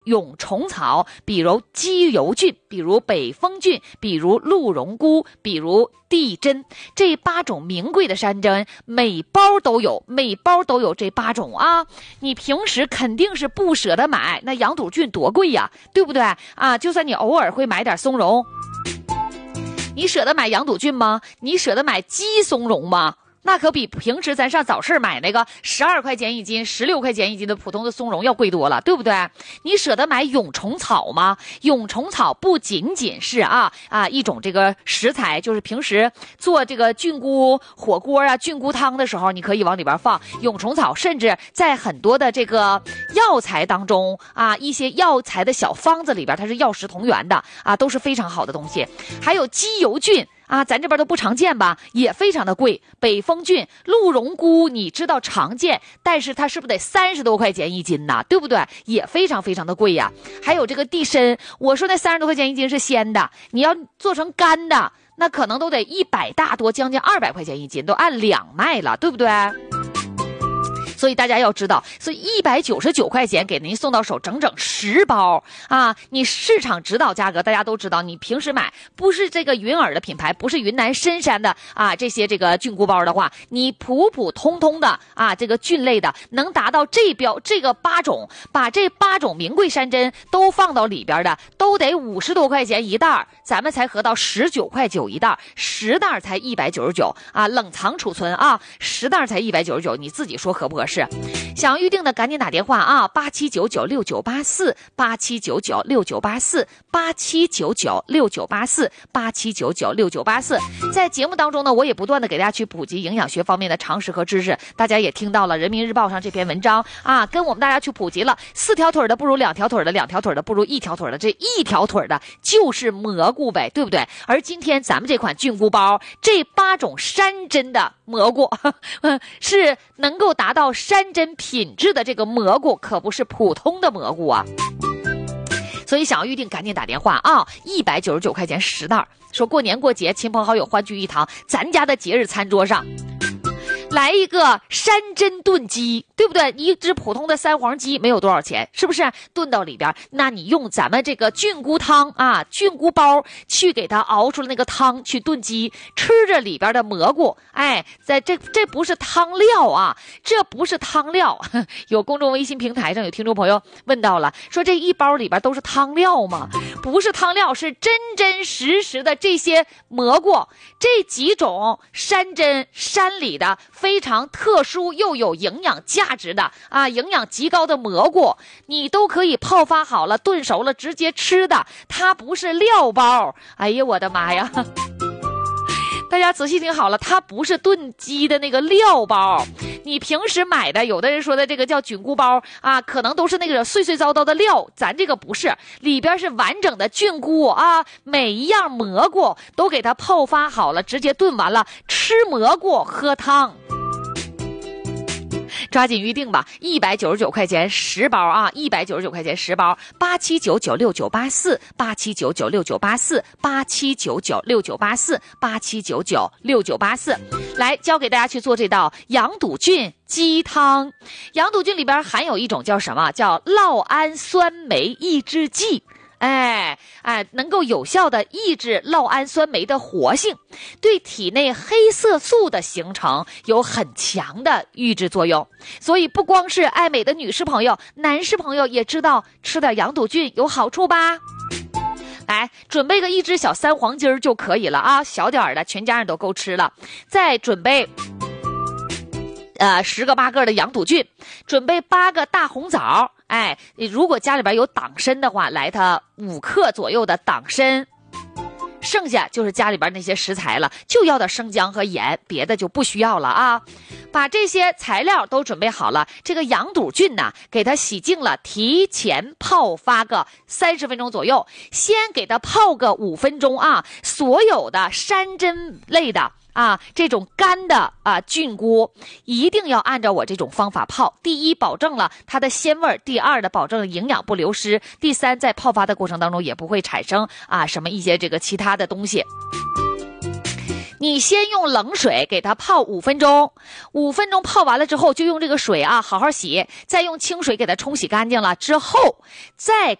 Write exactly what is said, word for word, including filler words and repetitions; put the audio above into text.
蛹虫草，比如鸡油菌，比如北风菌，比如鹿茸菇，比如地针，这八种名贵的山珍，每包都有，每包都有这八种啊！你平时肯定是不舍得买，那羊肚菌多贵呀，对不对啊？就算你偶尔会买点松茸，你舍得买羊肚菌吗？你舍得买鸡松茸吗？那可比平时咱上早市买那个十二块钱一斤、十六块钱一斤的普通的松茸要贵多了，对不对？你舍得买蛹虫草吗？蛹虫草不仅仅是啊啊一种这个食材，就是平时做这个菌菇火锅啊、菌菇汤的时候，你可以往里边放蛹虫草，甚至在很多的这个药材当中啊，一些药材的小方子里边，它是药食同源的啊，都是非常好的东西。还有鸡油菌。啊，咱这边都不常见吧，也非常的贵。北风菌、鹿茸菇，你知道常见，但是它是不是得三十多块钱一斤呢？对不对？也非常非常的贵呀。还有这个地参，我说那三十多块钱一斤是鲜的，你要做成干的，那可能都得一百大多，将近二百块钱一斤，都按两卖了，对不对？所以大家要知道，所以一百九十九块钱给您送到手整整十包啊！你市场指导价格大家都知道，你平时买不是这个云耳的品牌，不是云南深山的啊这些这个菌菇包的话，你普普通通的啊这个菌类的能达到这标这个八种，把这八种名贵山珍都放到里边的，都得五十多块钱一袋，咱们才合到十九块九一袋，十袋才一百九十九啊！冷藏储存啊，十袋才一百九十九，你自己说合不合适？是，想要预定的赶紧打电话啊，八七九九六九八四，八七九九六九八四，八七九九六九八四，八七九九六九八四。在节目当中呢，我也不断的给大家去普及营养学方面的常识和知识，大家也听到了人民日报上这篇文章啊，跟我们大家去普及了，四条腿的不如两条腿的，两条腿的不如一条腿的，这一条腿的就是蘑菇呗，对不对？而今天咱们这款菌菇包，这八种山珍的蘑菇呵呵是能够达到山珍品质的，这个蘑菇可不是普通的蘑菇啊！所以想要预定赶紧打电话啊，一百九十九块钱十袋，说过年过节亲朋好友欢聚一堂，咱家的节日餐桌上来一个山珍炖鸡，对不对？一只普通的三黄鸡没有多少钱，是不是？炖到里边，那你用咱们这个菌菇汤啊，菌菇包去给它熬出了那个汤去炖鸡，吃着里边的蘑菇，哎，在这这不是汤料啊，这不是汤料。有公众微信平台上有听众朋友问到了，说这一包里边都是汤料吗？不是汤料，是真真实实的这些蘑菇，这几种山珍山里的非常特殊又有营养价值的啊，营养极高的蘑菇，你都可以泡发好了，炖熟了直接吃的，它不是料包。哎呀，我的妈呀！大家仔细听好了，它不是炖鸡的那个料包，你平时买的，有的人说的这个叫菌菇包啊，可能都是那个碎碎糟糟的料，咱这个不是，里边是完整的菌菇啊，每一样蘑菇都给它泡发好了，直接炖完了，吃蘑菇喝汤。抓紧预定吧，一百九十九块钱十包啊，一百九十九块钱十包，八七九九六九八四，八七九九六九八四，八七九九六九八四，八七九九六九八四。来教给大家去做这道羊肚菌鸡汤。羊肚菌里边含有一种叫什么？叫酪氨酸酶抑制剂。哎哎，能够有效的抑制酪氨酸酶的活性，对体内黑色素的形成有很强的抑制作用。所以不光是爱美的女士朋友，男士朋友也知道吃点羊肚菌有好处吧。来，准备个一只小三黄鸡就可以了啊，小点的全家人都够吃了。再准备呃，十个八个的羊肚菌，准备八个大红枣，哎，如果家里边有党参的话，来它五克左右的党参，剩下就是家里边那些食材了，就要点生姜和盐，别的就不需要了啊。把这些材料都准备好了，这个羊肚菌呢，给它洗净了，提前泡发个三十分钟左右，先给它泡个五分钟啊。所有的山珍类的啊，这种干的啊菌菇一定要按照我这种方法泡。第一，保证了它的鲜味；第二的，保证营养不流失；第三，在泡发的过程当中也不会产生啊什么一些这个其他的东西。 你先用冷水给它泡五分钟，五分钟泡完了之后，就用这个水啊好好洗，再用清水给它冲洗干净了之后，再